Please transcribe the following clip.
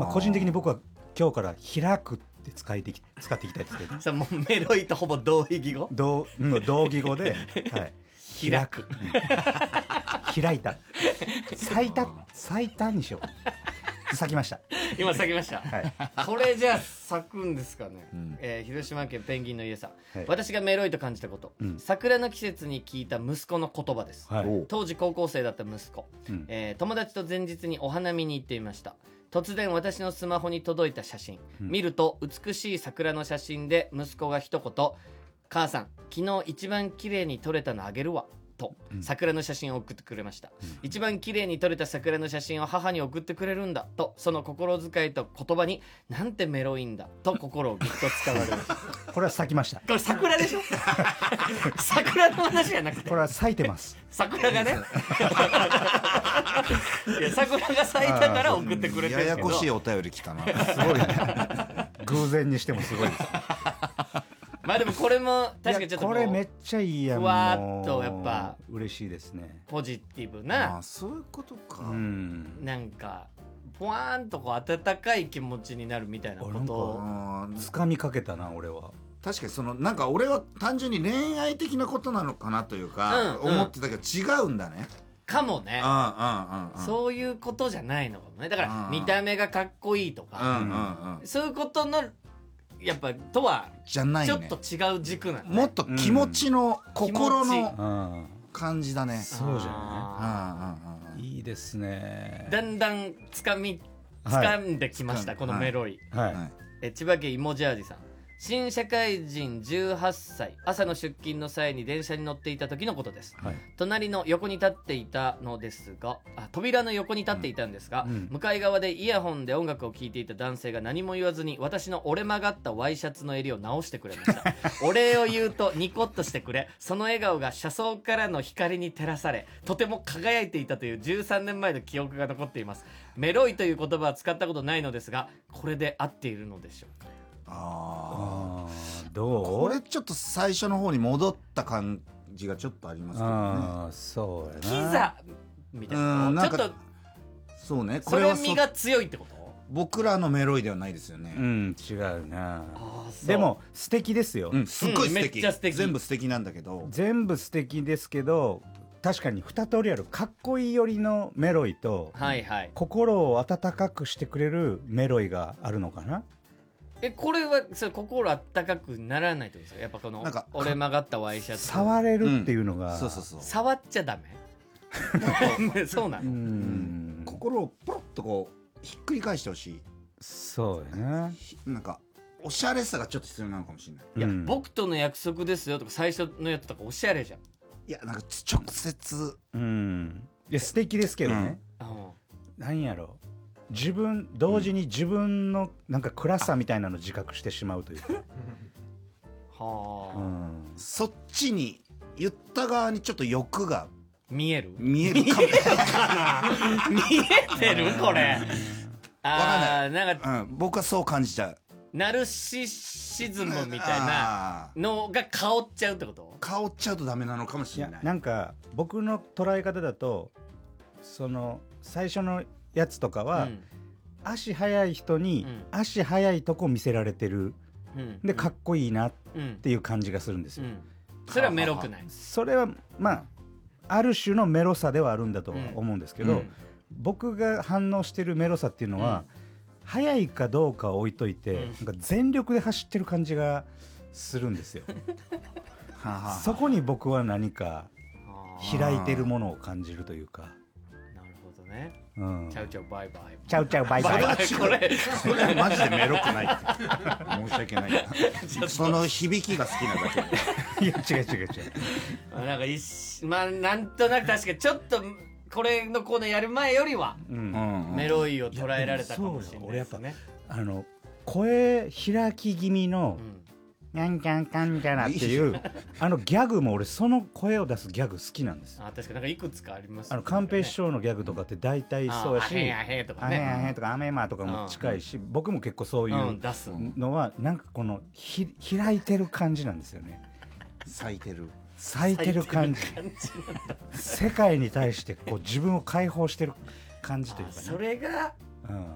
まあ、個人的に僕は今日から開くって使っていきたいですけどそれもうメロイとほぼ同義語同義語で、はい、開く、開いた咲いたにしよう。咲きました。 今咲きました、 はい、 これじゃあ咲くんですかね、 うん広島県ペンギンの家さん、 はい、 私がメロイと感じたこと、 うん、 桜の季節に聞いた息子の言葉です、 はい、 当時高校生だった息子、 うん友達と前日にお花見に行っていました。突然私のスマホに届いた写真、 うん、 見ると美しい桜の写真で息子が一言「母さん昨日一番綺麗に撮れたのあげるわ」と桜の写真を送ってくれました、うん、一番綺麗に撮れた桜の写真を母に送ってくれるんだと、その心遣いと言葉になんてメロいんだと心をぐっと使われましたこれは咲きました。 これ桜でしょ桜の話じゃなくてこれは咲いてます。 桜がねいや桜が咲いたから送ってくれてるけど、 ややこしいお便り来たな。 すごいね偶然にしてもすごいです。 まあでもこれも確かにちょっとこれめっちゃいいやん。 ふわっとやっぱ嬉しいですね。 ポジティブな、 そういうことか、 うん、 なんかポワーンとこう温かい気持ちになるみたいなことを掴みかけたな俺は。 確かにそのなんか俺は単純に恋愛的なことなのかなというか、思ってたけど違うんだね。 かもね、そういうことじゃないのかもね。だから見た目がかっこいいとか、そういうことのやっぱとはじゃないね、 ちょっと違う軸なんだね。 もっと気持ちの、心の感じだね。 そうじゃない。いいですね。 だんだん掴んできました、このメロイ。千葉県いもじゃーじさん、新社会人18歳、朝の出勤の際に電車に乗っていた時のことです、はい、隣の横に立っていたのですが、扉の横に立っていたんですが、向かい側でイヤホンで音楽を聴いていた男性が何も言わずに私の折れ曲がったワイシャツの襟を直してくれましたお礼を言うとニコッとしてくれ、その笑顔が車窓からの光に照らされとても輝いていたという13年前の記憶が残っています。メロイという言葉は使ったことないのですが、これで合っているのでしょうか。 どう？ これちょっと最初の方に戻った感じがちょっとありますけどね。 そうやな。 キザみたいな、ちょっとそうね。 これは身が強いってこと？ 僕らのメロイではないですよね。 違うな。でも素敵ですよ。 すっごい素敵。 めっちゃ素敵。 全部素敵なんだけど。 全部素敵ですけど。確かに2通りある。かっこいいよりのメロイと、心を温かくしてくれるメロイがあるのかな。 これはそれ心あったかくならないってことですか。やっぱこの折れ曲がったワイシャツ触れるっていうのが、 触っちゃダメそうなの。 心をポロッとこうひっくり返してほしい。 そうやな。 なんかおしゃれさがちょっと必要なのかもしれない。 いや、僕との約束ですよとか最初のやつとかおしゃれじゃん。 いや、なんか直接いや素敵ですけどね、なんやろ、同時に自分のなんか暗さみたいなの自覚してしまうというかそっちに言った側にちょっと欲が見えるかも。 見えてるこれ。 なんか、僕はそう感じちゃう。 ナルシシズムみたいなのが香っちゃうってこと？ 香っちゃうとダメなのかもしれない。 なんか僕の捉え方だと、その最初のやつとかは、足速い人に足速いとこ見せられてる、でかっこいいなっていう感じがするんですよ。 それはメロくない？ それはまあある種のメロさではあるんだとは思うんですけど、僕が反応してるメロさっていうのは、速いかどうかは置いといて、なんか全力で走ってる感じがするんですよそこに僕は何か開いてるものを感じるというか。 なるほどね。チャウチャウバイバイ。 チャウチャウバイバイ。 これはマジでメロくないって申し訳ないその響きが好きなだけ。 いや違うなんかまあなんとなく確かにちょっとこれのコーナーやる前よりは、メロイを捉えられたかもしれないですね。 声開き気味のニャンキャンカンキャナっていうギャグも俺その声を出すギャグ好きなんです。 確かになんかいくつかありますよね。 カンペ師匠のギャグとかって大体そうやし、 アヘアヘとかね、 アヘアヘとかアメマとかも近いし、僕も結構そういうのはなんかこの開いてる感じなんですよね。 咲いてる感じ世界に対してこう自分を解放してる感じというかね。 それが